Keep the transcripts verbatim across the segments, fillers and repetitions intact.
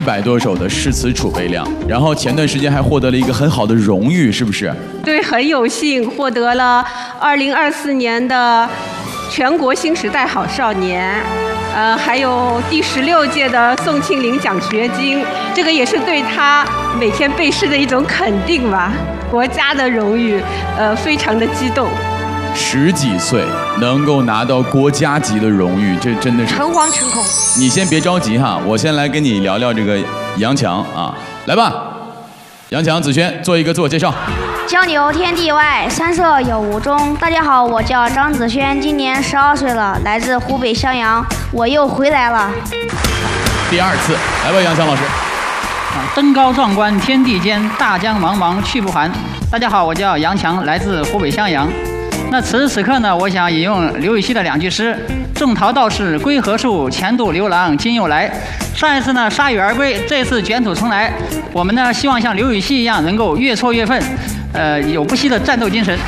一百多首的诗词储备量，然后前段时间还获得了一个很好的荣誉，是不是？ 对，很有幸获得了二零二四年的全国新时代好少年，呃，还有第十六届的宋庆龄奖学金，这个也是对他每天背诗的一种肯定吧，国家的荣誉，呃，非常的激动。 十几岁能够拿到国家级的荣誉，这真的是诚惶诚恐。 你先别着急哈，我先来跟你聊聊这个杨强啊，来吧，杨强、子轩做一个自我介绍。 交流天地外，山色有无中。大家好，我叫张子轩，今年十二岁了，来自湖北襄阳，我又回来了。 第二次，来吧，杨强老师。 啊，登高壮观天地间，大江茫茫去不还。大家好，我叫杨强，来自湖北襄阳。那此时此刻呢，我想引用刘禹锡的两句诗：种桃道士归何处？前度刘郎今又来。上一次呢铩羽而归，这次卷土重来。我们呢希望像刘禹锡一样，能够越挫越奋，呃，有不息的战斗精神。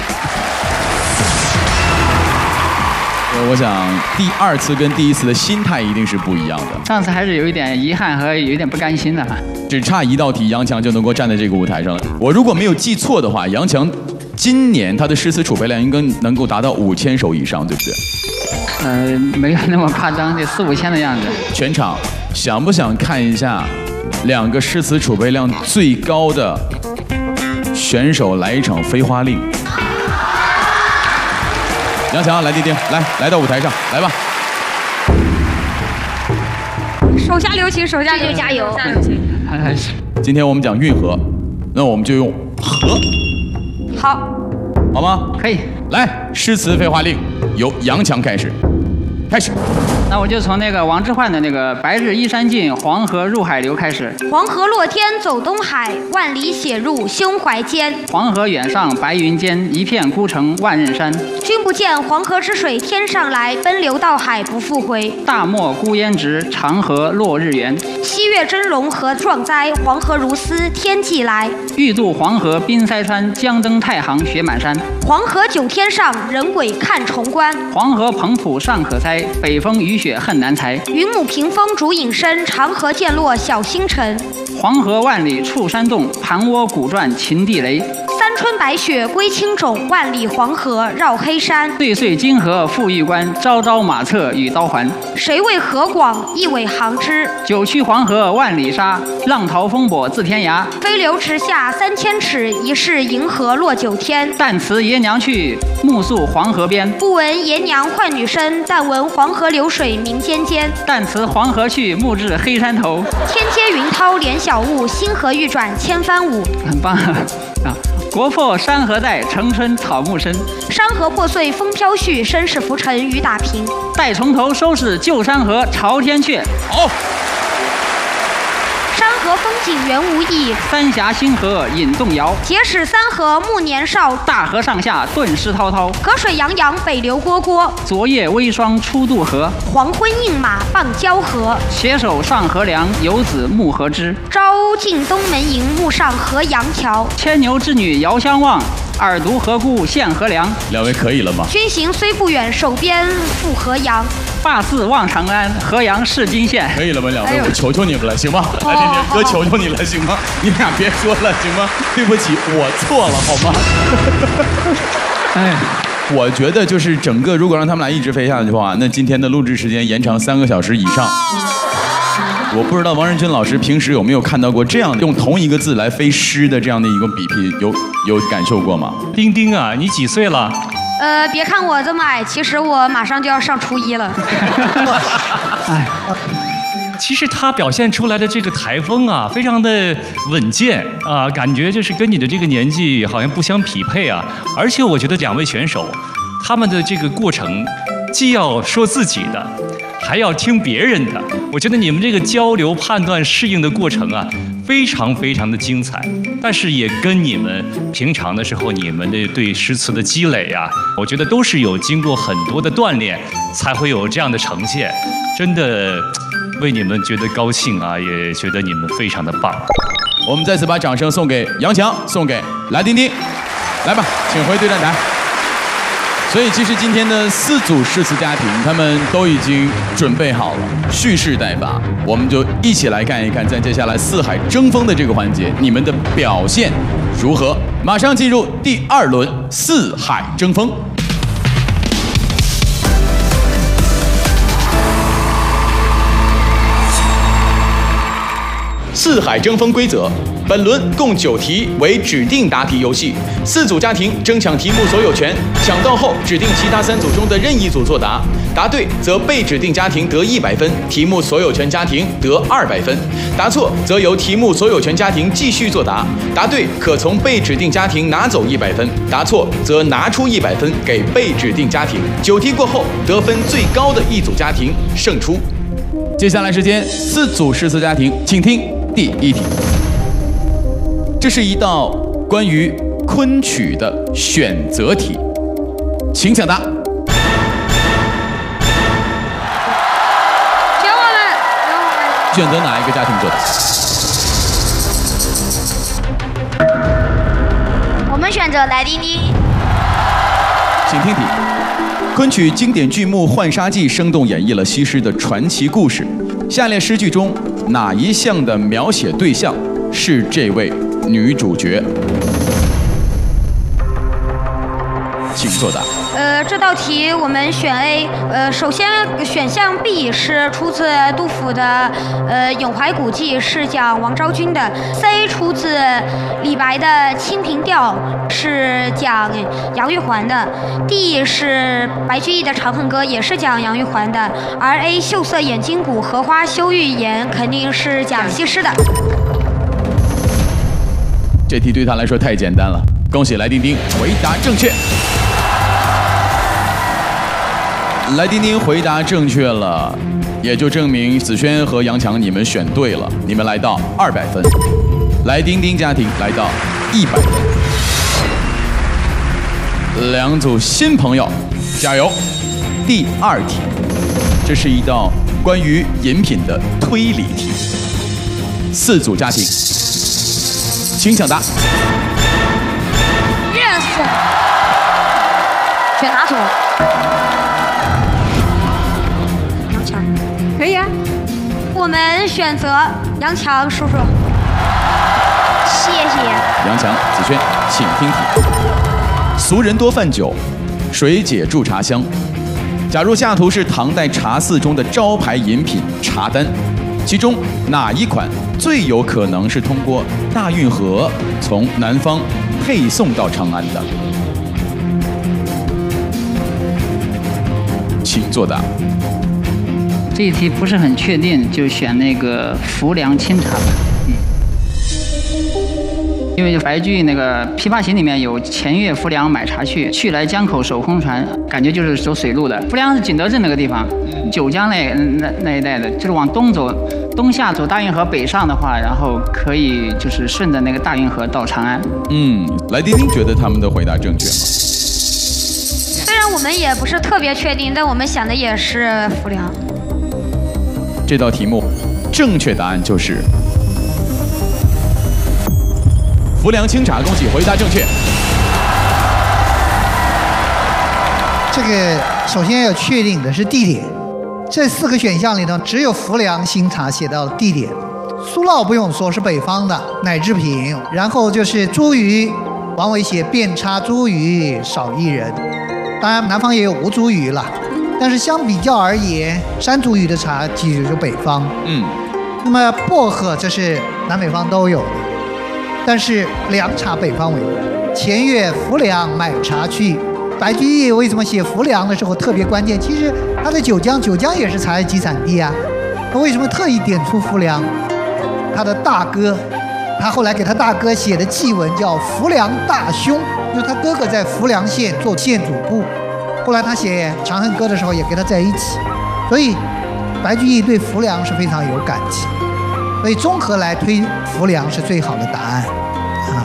呃，我想第二次跟第一次的心态一定是不一样的。 上次还是有一点遗憾和有一点不甘心的哈。 只差一道题，杨强就能够站在这个舞台上了。我如果没有记错的话，杨强今年他的诗词储备量应该能够达到五千首以上，对不对？ 呃，没有那么夸张，得四五千的样子。 全场想不想看一下两个诗词储备量最高的选手来一场飞花令？杨强，来弟弟，来来到舞台上，来吧。 手下留情，手下留情，加油！ 今天我们讲运河，那我们就用河， 好， 好吗？ 可以。 来，诗词飞花令由杨强开始，开始。 那我就从那个王之涣的那个“白日依山尽，黄河入海流”开始。 黄河落天走东海，万里写入胸怀间。 黄河远上白云间，一片孤城万仞山。 君不见黄河之水天上来，奔流到海不复回。 大漠孤烟直，长河落日圆。 西岳峥嵘何壮哉，黄河如丝天际来。 欲渡黄河冰塞川，将登太行雪满山。 黄河九天上，人鬼看重关。 黄河彭浦尚可猜，北风雨雪恨难裁。 云母屏风烛影深，长河渐落晓星沉。 黄河万里触山洞，盘涡鼓转秦地雷。 三春白雪归青冢，万里黄河绕黑山。 岁岁金河复玉关，朝朝马策与刀环。 谁为河广，一苇航之。 九曲黄河万里沙，浪淘风簸自天涯。 飞流直下三千尺，疑是银河落九天。 但辞爷娘去，暮宿黄河边。 不闻爷娘唤女声，但闻黄河流水鸣溅溅。 但辞黄河去，暮至黑山头。 天阶云涛连小雾，星河欲转千帆舞。 很棒啊！国破山河在，城春草木深。 山河破碎风飘絮，身世浮沉雨打萍。 待从头收拾旧山河，朝天阙。 好。 山河风景原无意， 三峡星河引动摇。 结使三河暮年少， 大河上下顿失滔滔。 河水洋洋北流蝈蝈， 昨夜微霜初渡河。 黄昏映马傍交河， 携手上河梁，游子暮河之。 朝进东门迎，暮上河阳桥。 牵牛织女遥相望，耳读河姑献河梁。 两位可以了吗？ 君行虽不远，手边赴河阳。 发似望长安，河阳是金县。 可以了吗？两位，我求求你们了，行吗？来，点点哥，求求你了，行吗？你俩别说了，行吗？对不起，我错了，好吗？哎，我觉得就是整个，如果让他们俩一直飞下去的话，那今天的录制时间延长三个小时以上。我不知道王仁君老师平时有没有看到过这样用同一个字来飞诗的这样的一个比拼，有有感受过吗？ 丁丁啊，你几岁了？ 呃，别看我这么矮，其实我马上就要上初一了。 哎，其实他表现出来的这个台风啊，非常的稳健啊，感觉就是跟你的这个年纪好像不相匹配啊。而且我觉得两位选手，他们的这个过程，既要说自己的，还要听别人的。我觉得你们这个交流、判断、适应的过程啊，非常非常的精彩。但是也跟你们平常的时候，你们的对诗词的积累啊，我觉得都是有经过很多的锻炼，才会有这样的呈现。真的为你们觉得高兴啊，也觉得你们非常的棒。 我们再次把掌声送给杨强，送给蓝丁丁。来吧，请回对战台。 所以其实今天的四组诗词家庭，他们都已经准备好了，蓄势待发。我们就一起来看一看，在接下来四海争锋的这个环节，你们的表现如何？马上进入第二轮四海争锋。四海争锋规则：本轮共九题，为指定答题游戏。四组家庭争抢题目所有权，抢到后指定其他三组中的任意组作答，答对则被指定家庭得一百分，题目所有权家庭得二百分；答错则由题目所有权家庭继续作答，答对可从被指定家庭拿走一百分，答错则拿出一百分给被指定家庭。九题过后，得分最高的一组家庭胜出。接下来时间，四组诗词家庭，请听第一题。这是一道关于昆曲的选择题，请抢答。 选我们，选我们。 选择哪一个家庭作答？ 我们选择来丁丁。 请听题。昆曲经典剧目《浣纱记》生动演绎了西施的传奇故事。下列诗句中哪一项的描写对象是这位女主角？请作答。 呃，这道题我们选 A。呃，首先选项 B 是出自杜甫的呃《咏怀古迹》，是讲王昭君的。C 出自李白的《清平调》，是讲杨玉环的。D 是白居易的《长恨歌》，也是讲杨玉环的。而 A 秀色掩金骨，荷花羞玉颜，肯定是讲西施的。 这题对他来说太简单了，恭喜来丁丁回答正确。来丁丁回答正确了，也就证明子轩和杨强你们选对了，你们来到二百分，来丁丁家庭来到一百分。两组新朋友，加油！第二题，这是一道关于饮品的推理题。四组家庭，请抢答。 认识。选哪组？杨强。 可以啊。 我们选择杨强叔叔。谢谢。 杨强、子轩，请听题。俗人多饭酒，水解助茶香。假如下图是唐代茶肆中的招牌饮品茶单，其中哪一款最有可能是通过大运河从南方配送到长安的？请作答。 这一题不是很确定，就选那个浮梁清茶吧。嗯，因为白居易那个《琵琶行》里面有前越浮梁买茶去，去来江口守空船，感觉就是走水路的。浮梁是景德镇那个地方，九江那那那一带的，就是往东走，东下走大运河北上的话，然后可以就是顺着那个大运河到长安。 嗯，来丁丁觉得他们的回答正确吗？ 虽然我们也不是特别确定，但我们想的也是浮梁。 这道题目正确答案就是浮梁清茶，恭喜回答正确。 这个首先要确定的是地点，这四个选项里头只有浮梁清茶写到了地点。苏酪不用说是北方的奶制品，然后就是茱萸，王维写遍插茱萸少一人，当然南方也有吴茱萸了，但是相比较而言，山茱萸的茶其实就是北方。 嗯， 那么薄荷这是南北方都有的。但是凉茶北方为多，前越浮梁买茶去。白居易为什么写浮梁的时候特别关键？其实他的九江，九江也是茶叶集产地啊。他为什么特意点出浮梁？他的大哥，他后来给他大哥写的祭文叫《浮梁大兄》，就是他哥哥在浮梁县做县主簿。后来他写《长恨歌》的时候也跟他在一起，所以白居易对浮梁是非常有感情。所以综合来推，浮梁是最好的答案，啊。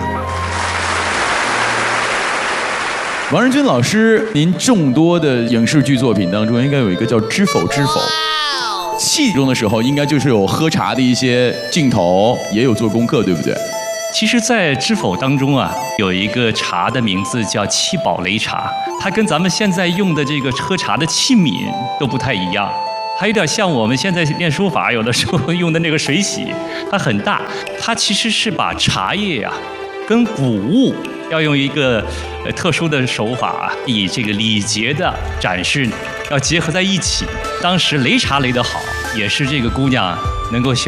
王仁君老师，您众多的影视剧作品当中，应该有一个叫《知否知否》。戏中的时候，应该就是有喝茶的一些镜头，也有做功课，对不对？ 其实，在知否当中啊，有一个茶的名字叫七宝擂茶，它跟咱们现在用的这个喝茶的器皿都不太一样，还有点像我们现在练书法有的时候用的那个水洗，它很大，它其实是把茶叶呀、啊、跟谷物要用一个呃特殊的手法，以这个礼节的展示要结合在一起。当时擂茶擂得好，也是这个姑娘能够选